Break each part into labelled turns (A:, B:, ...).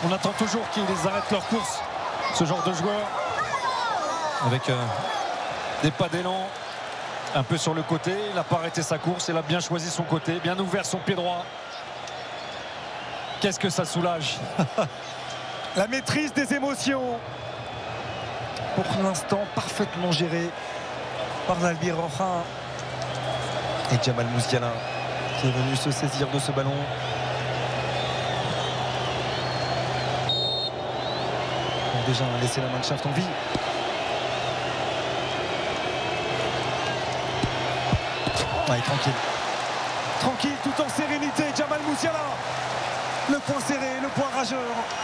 A: On attend toujours qu'ils arrêtent leur course, ce genre de joueur, avec des pas d'élan un peu sur le côté. Il n'a pas arrêté sa course, il a bien choisi son côté, bien ouvert son pied droit. Qu'est-ce que ça soulage.
B: La maîtrise des émotions, pour l'instant parfaitement gérée par l'Albi Roja et Jamal Musiala qui est venu se saisir de ce ballon. On a déjà laissé la Mannschaft en vie. Allez, tranquille. Tranquille, tout en sérénité, Jamal Musiala. Le point serré, le point rageur.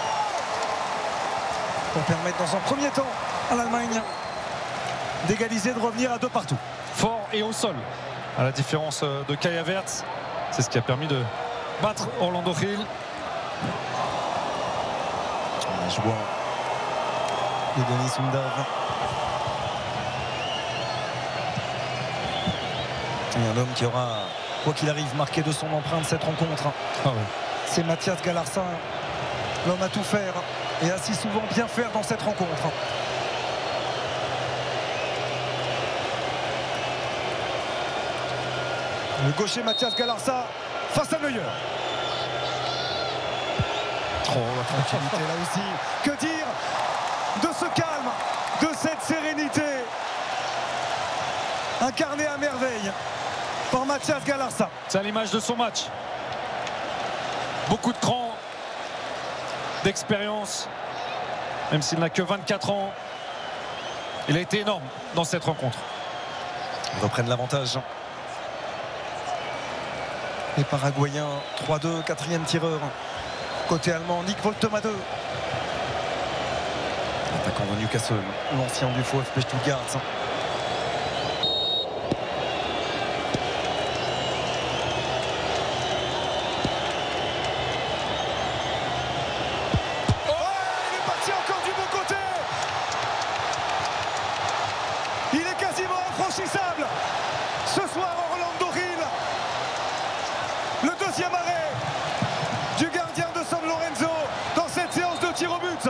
B: Pour permettre dans un premier temps à l'Allemagne d'égaliser, de revenir à 2 partout.
A: Fort et au sol. À la différence de Kai Havertz, c'est ce qui a permis de battre Orlando Hill.
B: La joie de Denis Undav. Et un homme qui aura, quoi qu'il arrive, marqué de son empreinte cette rencontre.
A: Ah ouais.
B: C'est Mathias Galarsa, l'homme à tout faire et à si souvent bien faire dans cette rencontre. Le gaucher Mathias Galarsa face à Neuer. Oh, la tranquillité là aussi. Que dire de ce calme, de cette sérénité incarnée à merveille par Mathias Galarsa.
A: C'est à l'image de son match. Beaucoup de cran, d'expérience, même s'il n'a que 24 ans. Il a été énorme dans cette rencontre.
B: Ils reprennent l'avantage. Les Paraguayens, 3-2, 4e tireur. Côté allemand, Nick Woltemade. Attaquant de Newcastle, l'ancien du VfB Stuttgart. Infranchissable ce soir Orlando Hill. Le deuxième arrêt du gardien de San Lorenzo dans cette séance de tir au but.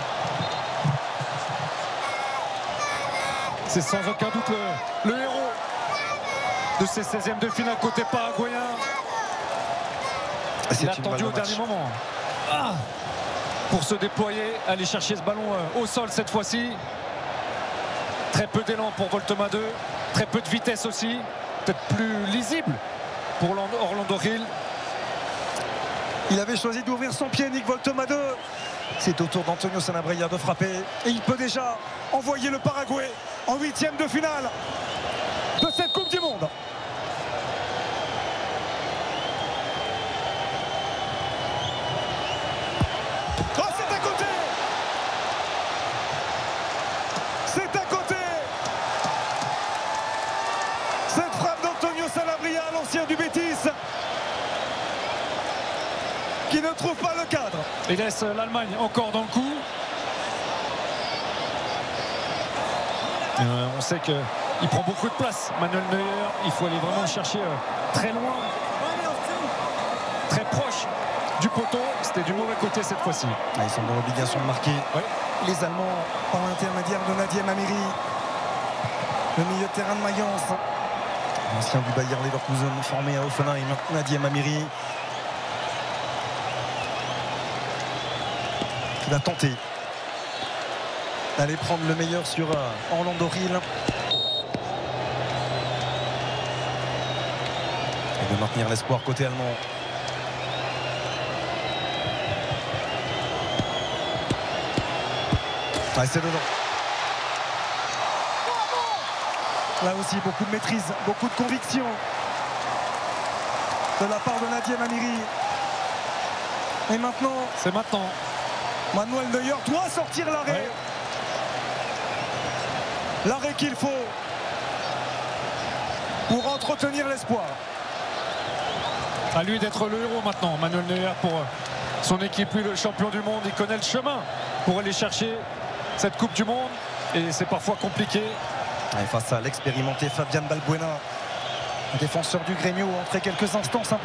A: C'est sans aucun doute le héros de ces 16e de finale côté paraguayen. Il a attendu au dernier moment pour se déployer, aller chercher ce ballon au sol cette fois-ci. Très peu d'élan pour Woltemade, très peu de vitesse aussi, peut-être plus lisible pour Orlando Hill.
B: Il avait choisi d'ouvrir son pied, Nick Woltemade. C'est au tour d'Antonio Sanabria de frapper. Et il peut déjà envoyer le Paraguay en 8e de finale de cette Coupe du Monde. Oh, c'est à côté! C'est à côté! Cette frappe d'Antonio Sanabria, l'ancien du Betis, qui ne trouve pas le cadre.
A: Il laisse l'Allemagne encore dans le coup. On sait qu'il prend beaucoup de place, Manuel Neuer. Il faut aller vraiment le chercher très loin, très proche du poteau. C'était du mauvais côté cette fois-ci.
B: Ils sont dans l'obligation de marquer.
A: Ouais.
B: Les Allemands par l'intermédiaire de Nadim Amiri, le milieu de terrain de Mayence, l'ancien du Bayer Leverkusen formé à Offenheim. Nadim Amiri qui va tenter d'aller prendre le meilleur sur Orlando Hill et de maintenir l'espoir côté allemand. C'est dedans. Là aussi beaucoup de maîtrise, beaucoup de conviction de la part de Nadim Amiri. Et maintenant,
A: c'est maintenant.
B: Manuel Neuer doit sortir l'arrêt.
A: Ouais.
B: L'arrêt qu'il faut pour entretenir l'espoir.
A: À lui d'être le héros maintenant, Manuel Neuer, pour son équipe. Lui, le champion du monde, il connaît le chemin pour aller chercher cette Coupe du Monde. Et c'est parfois compliqué.
B: Et face à l'expérimenté Fabian Balbuena, défenseur du Grêmio, entré quelques instants simplement.